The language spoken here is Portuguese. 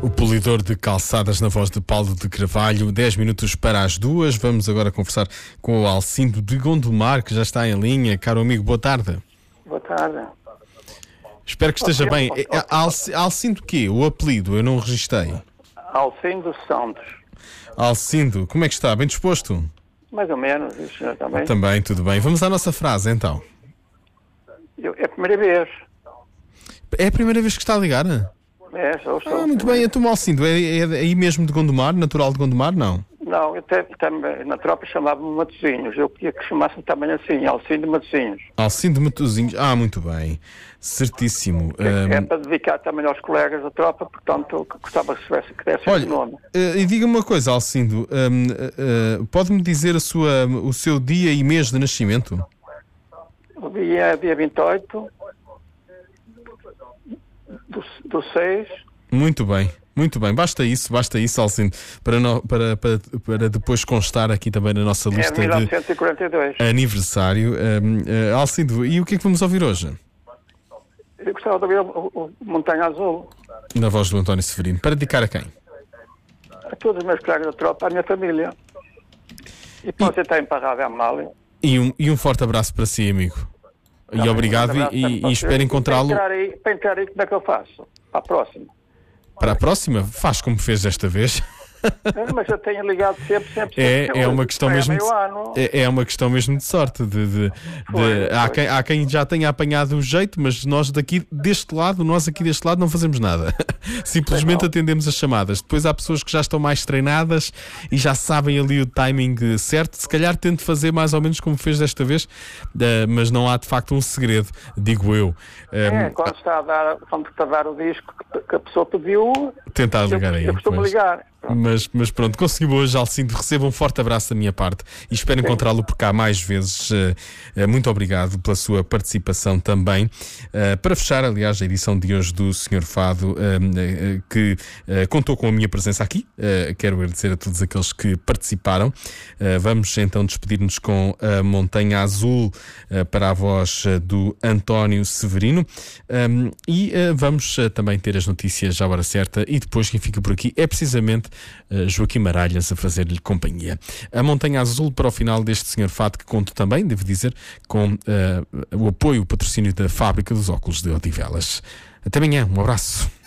O polidor de calçadas na voz de Paulo de Carvalho, 10 minutos para as 2. Vamos agora conversar com o Alcindo de Gondomar, que já está em linha. Caro amigo, boa tarde. Boa tarde. Espero que esteja bem. Alcindo o quê? O apelido, eu não registrei. Alcindo Santos. Alcindo, como é que está? Bem disposto? Mais ou menos, o senhor também? Também, tudo bem. Vamos à nossa frase, então. É a primeira vez. É a primeira vez que está a ligar? Sou. Muito bem. Então, Alcindo, é aí mesmo de Gondomar, natural de Gondomar, não? Não, eu também na tropa chamava-me Matosinhos. Eu queria que chamassem também assim, Alcindo Matosinhos. Alcindo Matosinhos. Muito bem. Certíssimo. É para dedicar também aos colegas da tropa, portanto, gostava que desse esse nome. E diga-me uma coisa, Alcindo. Pode-me dizer o seu dia e mês de nascimento? O dia é dia 28 do 6. Muito bem. Muito bem, basta isso, Alcindo, para depois constar aqui também na nossa lista de 1942. Aniversário. Alcindo, e o que é que vamos ouvir hoje? Eu gostava de ouvir o Montanha Azul. Na voz do António Severino. Para dedicar a quem? A todos os meus colegas da tropa, à minha família. E pode estar emparrado a Amália. E um forte abraço para si, amigo. E obrigado e espero encontrá-lo. Para entrar aí, como é que eu faço? Para a próxima. Para a próxima, faz como fez desta vez. Mas eu tenho ligado sempre. É uma questão mesmo é uma questão mesmo de sorte. Há quem já tenha apanhado o jeito, mas nós aqui deste lado não fazemos nada. Simplesmente atendemos as chamadas. Depois há pessoas que já estão mais treinadas e já sabem ali o timing certo. Se calhar tento fazer mais ou menos como fez desta vez, mas não há de facto um segredo, digo eu. Quando está a dar o disco que a pessoa pediu, tentar ligar aí. Eu costumo ligar. Mas pronto, conseguiu hoje, Alcindo. Receba um forte abraço da minha parte e espero encontrá-lo por cá mais vezes. Muito obrigado pela sua participação também. Para fechar, aliás, a edição de hoje do Senhor Fado, que contou com a minha presença aqui, quero agradecer a todos aqueles que participaram. Vamos então despedir-nos com a Montanha Azul para a voz do António Severino. E vamos também ter as notícias à hora certa e depois quem fica por aqui é precisamente Joaquim Maralhas a fazer-lhe companhia. A Montanha Azul para o final deste Senhor Fado, que conto também, devo dizer, com o apoio, o patrocínio da Fábrica dos Óculos de Odivelas. Até amanhã, um abraço.